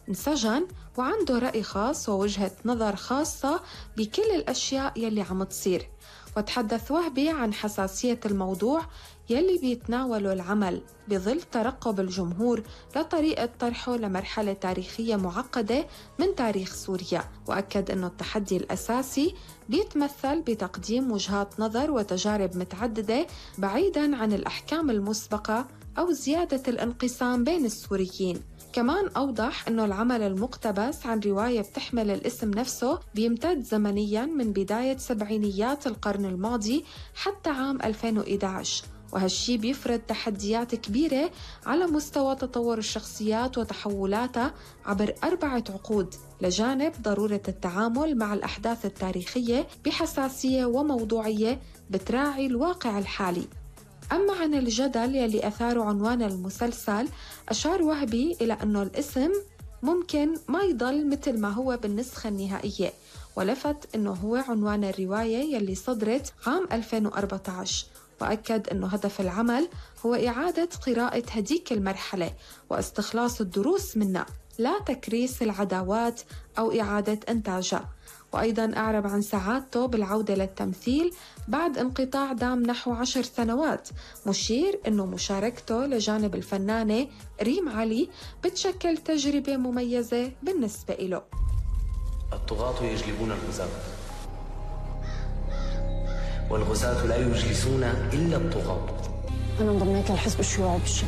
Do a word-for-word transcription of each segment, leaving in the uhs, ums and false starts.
انسجن وعنده رأي خاص ووجهة نظر خاصة بكل الأشياء يلي عم تصير. وتحدث وهبي عن حساسية الموضوع يلي بيتناوله العمل بظل ترقب الجمهور لطريقة طرحه لمرحلة تاريخية معقدة من تاريخ سوريا، وأكد أنه التحدي الأساسي بيتمثل بتقديم وجهات نظر وتجارب متعددة بعيداً عن الأحكام المسبقة أو زيادة الانقسام بين السوريين. كمان أوضح أنه العمل المقتبس عن رواية بتحمل الاسم نفسه بيمتد زمنياً من بداية سبعينيات القرن الماضي حتى عام ألفين وإحدى عشر، وهالشي بيفرض تحديات كبيرة على مستوى تطور الشخصيات وتحولاتها عبر أربعة عقود، لجانب ضرورة التعامل مع الأحداث التاريخية بحساسية وموضوعية بتراعي الواقع الحالي. أما عن الجدل يلي أثاره عنوان المسلسل، أشار وهبي إلى أنه الاسم ممكن ما يضل مثل ما هو بالنسخة النهائية، ولفت أنه هو عنوان الرواية يلي صدرت عام ألفين وأربعة عشر، وأكد أنه هدف العمل هو إعادة قراءة هديك المرحلة واستخلاص الدروس منها، لا تكريس العداوات أو إعادة إنتاجها. وأيضاً أعرب عن سعادته بالعودة للتمثيل بعد انقطاع دام نحو عشر سنوات، مشير أنه مشاركته لجانب الفنانة ريم علي بتشكل تجربة مميزة بالنسبة له. الطغاة يجلبون الغزاة، والغزاة لا يجلسون إلا الطغاة. أنا انضميت للحزب الشيوعي بالشام.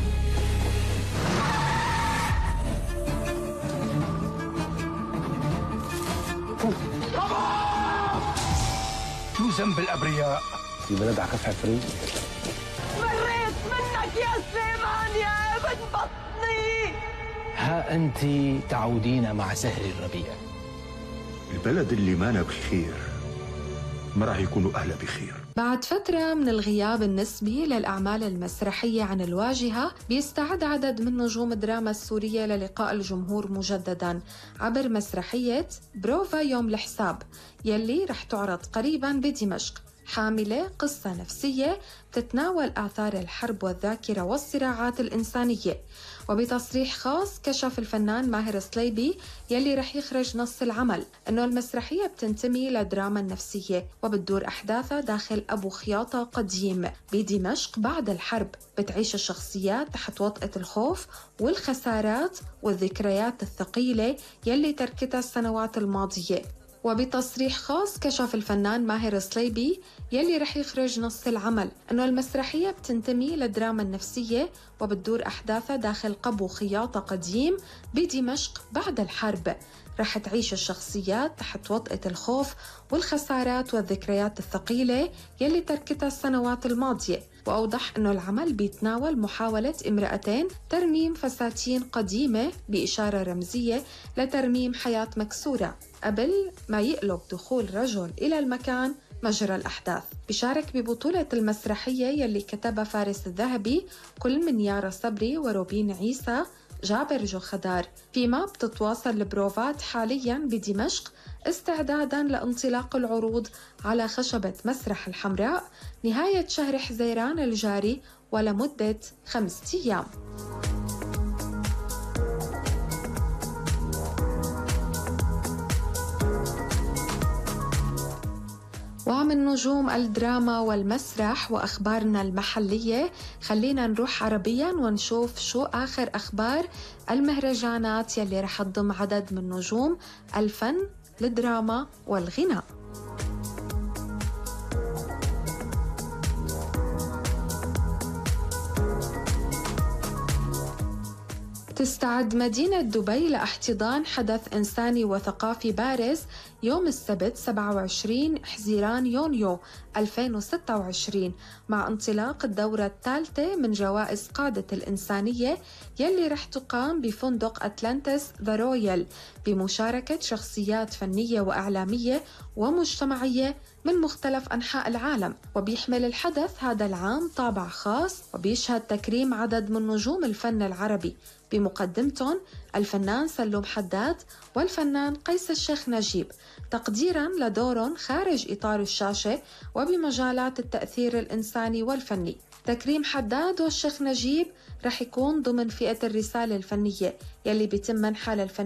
شو ذنب الأبرياء؟ في بلد على كف عفريت. مريت منك يا سليمان يا ابن بطني. ها أنت تعودين مع سهر الربيع. البلد اللي مانا بخير ما راح يكونوا أهلا بخير. بعد فترة من الغياب النسبي للأعمال المسرحية عن الواجهة، بيستعد عدد من نجوم الدراما السورية للقاء الجمهور مجدداً عبر مسرحية بروفا يوم الحساب يلي رح تعرض قريباً بدمشق، حاملة قصة نفسية تتناول آثار الحرب والذاكرة والصراعات الإنسانية. وبتصريح خاص كشف الفنان ماهر صليبي يلي رح يخرج نص العمل أنه المسرحية بتنتمي لدراما النفسية وبتدور أحداثها داخل أبو خياطة قديم بدمشق بعد الحرب، بتعيش الشخصيات تحت وطأة الخوف والخسارات والذكريات الثقيلة يلي تركتها السنوات الماضية. وبتصريح خاص كشف الفنان ماهر صليبي يلي رح يخرج نص العمل أنه المسرحية بتنتمي للدراما النفسية وبتدور أحداثها داخل قبو خياطة قديم بدمشق بعد الحرب، رح تعيش الشخصيات تحت وطأة الخوف والخسارات والذكريات الثقيلة يلي تركتها السنوات الماضية. وأوضح أنه العمل بيتناول محاولة امرأتين ترميم فساتين قديمة بإشارة رمزية لترميم حياة مكسورة قبل ما يقلب دخول رجل إلى المكان مجرى الأحداث. بيشارك ببطولة المسرحية يلي كتبها فارس الذهبي كل من يارا صبري وروبين عيسى جابر جو خدار، فيما بتتواصل البروفات حالياً بدمشق استعداداً لانطلاق العروض على خشبة مسرح الحمراء نهاية شهر حزيران الجاري ولمدة خمسة أيام. ومن نجوم الدراما والمسرح وأخبارنا المحلية خلينا نروح عربيا ونشوف شو آخر أخبار المهرجانات يلي رح تضم عدد من نجوم الفن، الدراما والغناء. تستعد مدينة دبي لاحتضان حدث إنساني وثقافي بارز يوم السبت سبعة وعشرين حزيران يونيو ألفين وستة وعشرين مع انطلاق الدورة الثالثة من جوائز قادة الإنسانية يلي رح تقام بفندق أتلانتس ذا رويال بمشاركة شخصيات فنية وإعلامية ومجتمعية من مختلف أنحاء العالم. وبيحمل الحدث هذا العام طابع خاص وبيشهد تكريم عدد من نجوم الفن العربي بمقدمتهم الفنان سلوم حداد والفنان قيس الشيخ نجيب، تقديراً لدورهم خارج إطار الشاشة وبمجالات التأثير الإنساني والفني. تكريم حداد والشيخ نجيب رح يكون ضمن فئة الرسالة الفنية يلي بيتم منحها للفنان